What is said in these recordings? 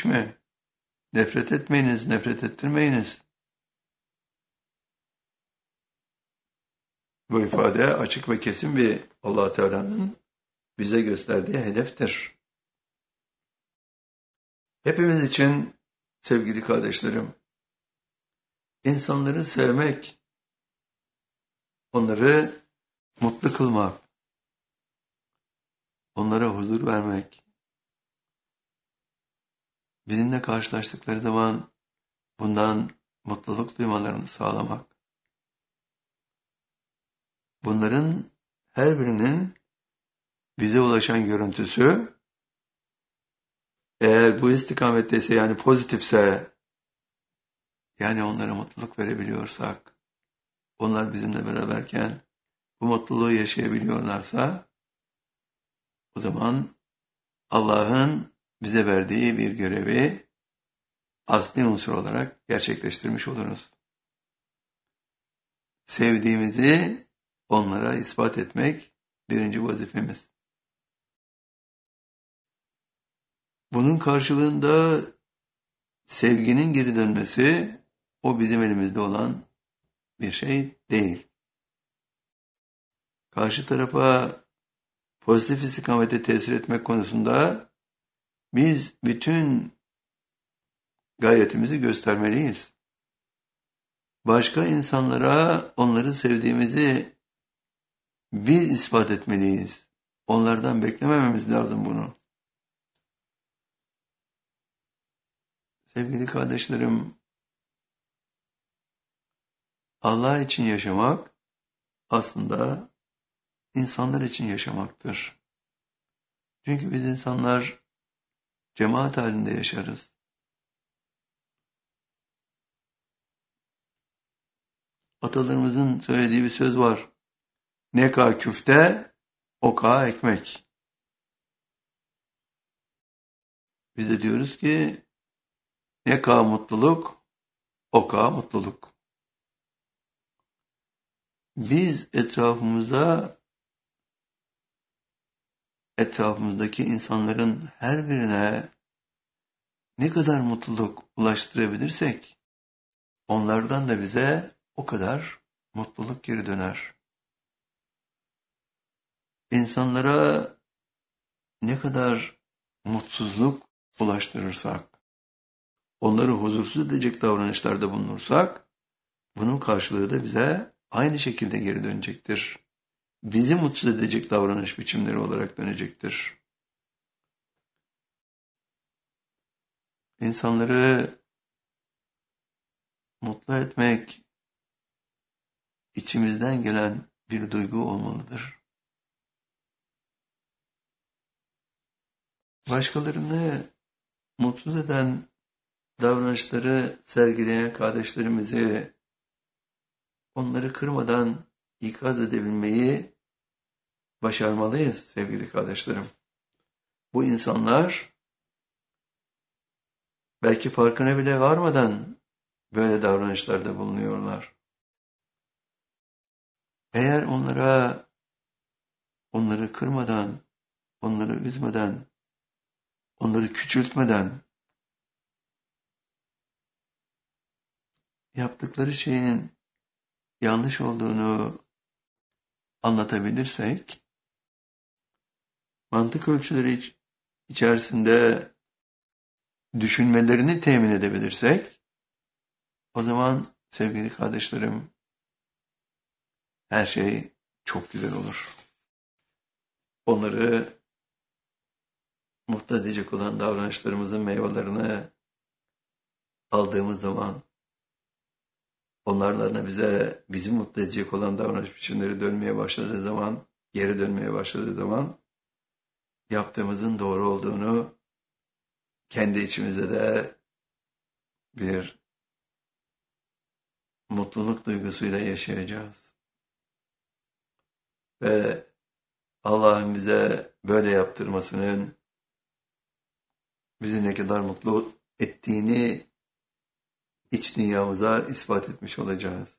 mi? Nefret etmeyiniz, nefret ettirmeyiniz. Bu ifade açık ve kesin bir Allah Teala'nın bize gösterdiği hedeftir. Hepimiz için sevgili kardeşlerim, insanları sevmek, onları mutlu kılmak, onlara huzur vermek, bizimle karşılaştıkları zaman bundan mutluluk duymalarını sağlamak, bunların her birinin bize ulaşan görüntüsü, eğer bu istikametteyse, yani pozitifse, yani onlara mutluluk verebiliyorsak, onlar bizimle beraberken bu mutluluğu yaşayabiliyorlarsa, o zaman Allah'ın bize verdiği bir görevi asli unsur olarak gerçekleştirmiş oluruz. Sevdiğimizi onlara ispat etmek birinci vazifemiz. Bunun karşılığında sevginin geri dönmesi, o bizim elimizde olan bir şey değil. Karşı tarafa pozitif istikamete tesir etmek konusunda biz bütün gayretimizi göstermeliyiz. Başka insanlara onları sevdiğimizi biz ispat etmeliyiz. Onlardan beklemememiz lazım bunu. Sevgili kardeşlerim, Allah için yaşamak aslında insanlar için yaşamaktır. Çünkü biz insanlar cemaat halinde yaşarız. Atalarımızın söylediği bir söz var. Ne ka küfte, o ka ekmek. Biz de diyoruz ki ne ka mutluluk, o ka mutluluk. Biz etrafımızdaki insanların her birine ne kadar mutluluk ulaştırabilirsek, onlardan da bize o kadar mutluluk geri döner. İnsanlara ne kadar mutsuzluk ulaştırırsak, onları huzursuz edecek davranışlarda bulunursak, bunun karşılığı da bize aynı şekilde geri dönecektir. Bizi mutsuz edecek davranış biçimleri olarak dönecektir. İnsanları mutlu etmek içimizden gelen bir duygu olmalıdır. Başkalarını mutsuz eden davranışları sergileyen kardeşlerimizi, onları kırmadan ikaz edebilmeyi başarmalıyız sevgili kardeşlerim. Bu insanlar belki farkına bile varmadan böyle davranışlarda bulunuyorlar. Eğer onları kırmadan, onları üzmeden, onları küçültmeden yaptıkları şeyin yanlış olduğunu anlatabilirsek, mantık ölçüleri içerisinde düşünmelerini temin edebilirsek, o zaman sevgili kardeşlerim, her şey çok güzel olur. Onları mutlu edecek olan davranışlarımızın meyvelerini aldığımız zaman, onlarla da bizi mutlu edecek olan davranış biçimleri geri dönmeye başladığı zaman, yaptığımızın doğru olduğunu kendi içimizde de bir mutluluk duygusuyla yaşayacağız. Ve Allah'ın bize böyle yaptırmasının bizi ne kadar mutlu ettiğini iç dünyamıza ispat etmiş olacağız.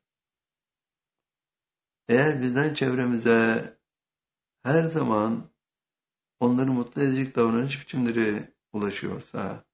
Eğer bizden çevremize her zaman onları mutlu edecek davranış biçimleri ulaşıyorsa,